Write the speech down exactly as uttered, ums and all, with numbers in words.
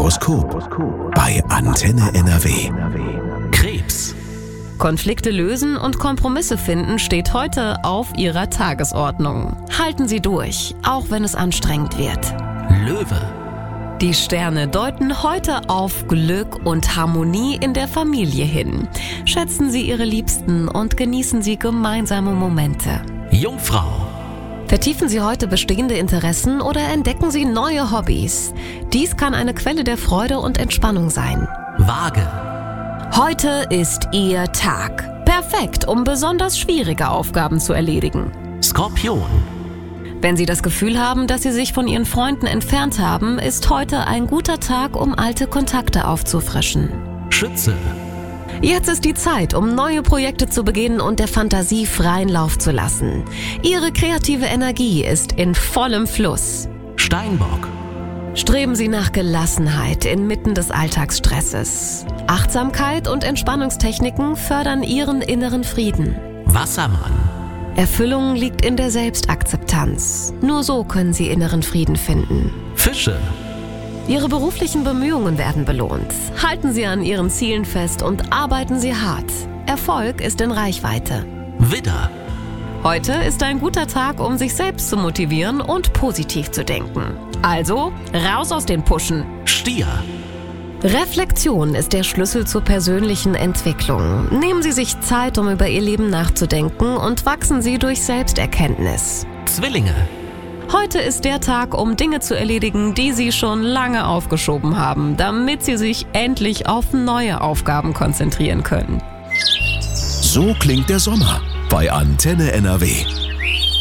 Horoskop bei Antenne N R W. Krebs. Konflikte lösen und Kompromisse finden steht heute auf Ihrer Tagesordnung. Halten Sie durch, auch wenn es anstrengend wird. Löwe. Die Sterne deuten heute auf Glück und Harmonie in der Familie hin. Schätzen Sie Ihre Liebsten und genießen Sie gemeinsame Momente. Jungfrau. Vertiefen Sie heute bestehende Interessen oder entdecken Sie neue Hobbys. Dies kann eine Quelle der Freude und Entspannung sein. Waage. Heute ist Ihr Tag. Perfekt, um besonders schwierige Aufgaben zu erledigen. Skorpion. Wenn Sie das Gefühl haben, dass Sie sich von Ihren Freunden entfernt haben, ist heute ein guter Tag, um alte Kontakte aufzufrischen. Schütze. Jetzt ist die Zeit, um neue Projekte zu beginnen und der Fantasie freien Lauf zu lassen. Ihre kreative Energie ist in vollem Fluss. Steinbock. Streben Sie nach Gelassenheit inmitten des Alltagsstresses. Achtsamkeit und Entspannungstechniken fördern Ihren inneren Frieden. Wassermann. Erfüllung liegt in der Selbstakzeptanz. Nur so können Sie inneren Frieden finden. Fische. Ihre beruflichen Bemühungen werden belohnt. Halten Sie an Ihren Zielen fest und arbeiten Sie hart. Erfolg ist in Reichweite. Widder. Heute ist ein guter Tag, um sich selbst zu motivieren und positiv zu denken. Also, raus aus den Puschen. Stier. Reflexion ist der Schlüssel zur persönlichen Entwicklung. Nehmen Sie sich Zeit, um über Ihr Leben nachzudenken und wachsen Sie durch Selbsterkenntnis. Zwillinge. Heute ist der Tag, um Dinge zu erledigen, die Sie schon lange aufgeschoben haben, damit Sie sich endlich auf neue Aufgaben konzentrieren können. So klingt der Sommer bei Antenne N R W.